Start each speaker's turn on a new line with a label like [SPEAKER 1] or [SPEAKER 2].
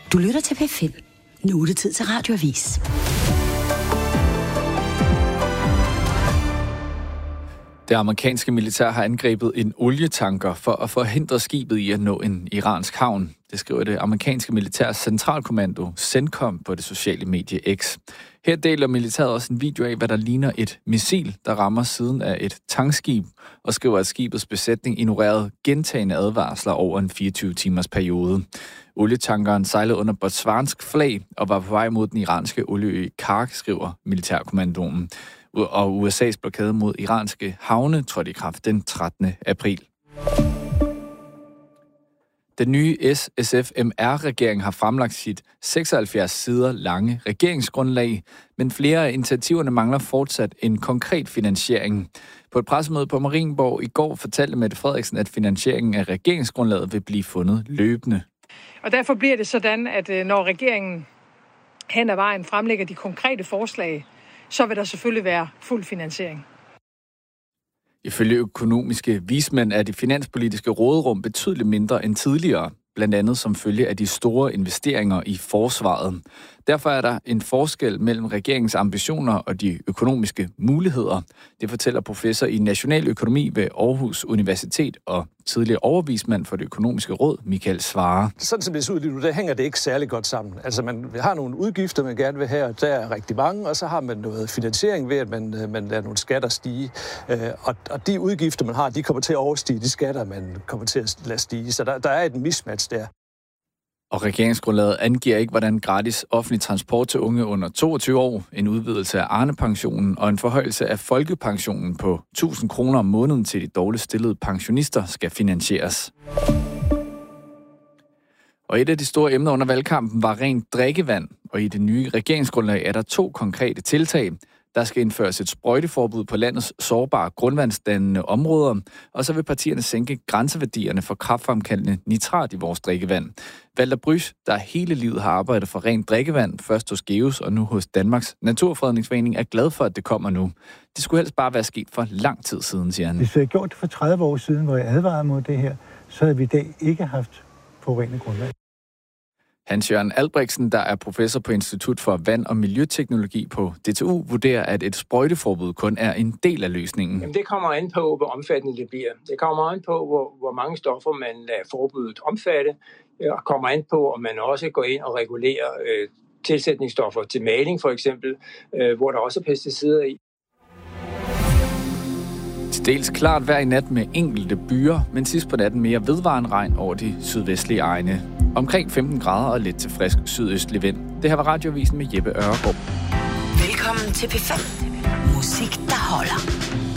[SPEAKER 1] Du lytter til P5. Nu er det tid til Radioavis.
[SPEAKER 2] Det amerikanske militær har angrebet en olietanker for at forhindre skibet i at nå en iransk havn. Det skriver det amerikanske militærs centralkommando CENTCOM på det sociale medie X. Her deler militæret også en video af, hvad der ligner et missil, der rammer siden af et tankskib, og skriver, at skibets besætning ignorerede gentagne advarsler over en 24-timers periode. Olietankeren sejlede under botswansk flag og var på vej mod den iranske olieø Kark, skriver militærkommandoen. Og USA's blokade mod iranske havne trådte i kraft den 13. april. Den nye SSF-MR-regering har fremlagt sit 76 sider lange regeringsgrundlag, men flere af initiativerne mangler fortsat en konkret finansiering. På et pressemøde på Marienborg i går fortalte Mette Frederiksen, at finansieringen af regeringsgrundlaget vil blive fundet løbende.
[SPEAKER 3] Og derfor bliver det sådan, at når regeringen hen ad vejen fremlægger de konkrete forslag, så vil der selvfølgelig være fuld finansiering.
[SPEAKER 2] Ifølge økonomiske vismænd er det finanspolitiske råderum betydeligt mindre end tidligere, blandt andet som følge af de store investeringer i forsvaret. Derfor er der en forskel mellem regeringens ambitioner og de økonomiske muligheder. Det fortæller professor i nationaløkonomi ved Aarhus Universitet og tidligere overvismand for det økonomiske råd, Michael Svarer.
[SPEAKER 4] Sådan som det ser ud lige nu, der hænger det ikke særlig godt sammen. Altså man har nogle udgifter, man gerne vil have, og der er rigtig mange, og så har man noget finansiering ved, at man lader nogle skatter stige. Og de udgifter, man har, de kommer til at overstige de skatter, man kommer til at lade stige. Så der er et mismatch der.
[SPEAKER 2] Og regeringsgrundlaget angiver ikke, hvordan gratis offentlig transport til unge under 22 år, en udvidelse af Arne-pensionen og en forhøjelse af folkepensionen på 1.000 kroner om måneden til de dårligt stillede pensionister skal finansieres. Og et af de store emner under valgkampen var rent drikkevand, og i det nye regeringsgrundlag er der 2 konkrete tiltag. Der skal indføres et sprøjteforbud på landets sårbare grundvandsdannende områder, og så vil partierne sænke grænseværdierne for kræftfremkaldende nitrat i vores drikkevand. Walter Brüsch, der hele livet har arbejdet for rent drikkevand, først hos GEUS og nu hos Danmarks Naturfredningsforening, er glad for, at det kommer nu. Det skulle helst bare være sket for lang tid siden, siger han.
[SPEAKER 5] Hvis jeg havde gjort det for 30 år siden, hvor jeg advarede mod det her, så havde vi i dag ikke haft forurenet grundvand.
[SPEAKER 2] Hans-Jørgen Albrechtsen, der er professor på Institut for Vand- og Miljøteknologi på DTU, vurderer, at et sprøjteforbud kun er en del af løsningen.
[SPEAKER 6] Jamen, det kommer an på, hvor omfattende det bliver. Det kommer an på, hvor mange stoffer man lader forbuddet omfatte, og kommer an på, om man også går ind og regulerer tilsætningsstoffer til maling for eksempel, hvor der også er pesticider i.
[SPEAKER 2] Til dels klart vejr i nat med enkelte byer, men sidst på natten mere vedvarende regn over de sydvestlige egne. Omkring 15 grader og lidt til frisk sydøstlig vind. Det her var Radioavisen med Jeppe Ørgaard.
[SPEAKER 1] Velkommen til P5. Musik, der holder.